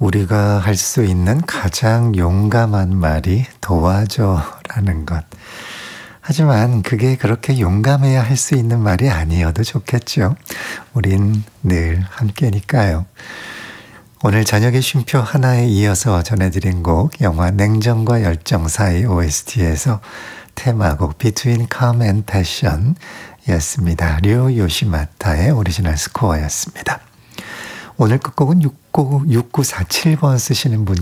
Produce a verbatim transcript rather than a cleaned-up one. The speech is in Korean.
우리가 할 수 있는 가장 용감한 말이 도와줘라는 것. 하지만 그게 그렇게 용감해야 할 수 있는 말이 아니어도 좋겠죠. 우린 늘 함께니까요. 오늘 저녁의 쉼표 하나에 이어서 전해드린 곡 영화 냉정과 열정 사이 오에스티에서 테마곡 Between Calm and Passion 였습니다. 류 요시마타의 오리지널 스코어였습니다. 오늘 끝곡은 육구사칠 번 쓰시는 분